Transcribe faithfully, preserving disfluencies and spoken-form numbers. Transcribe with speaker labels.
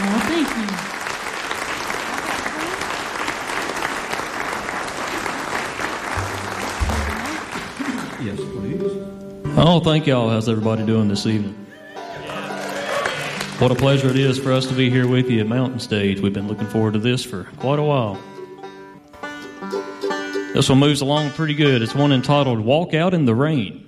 Speaker 1: Oh, thank
Speaker 2: you. Yes, please.
Speaker 3: Oh, thank y'all. How's everybody doing this evening? What a pleasure it is for us to be here with you at Mountain Stage. We've been looking forward to this for quite a while. This one moves along pretty good. It's one entitled Walk Out in the Rain.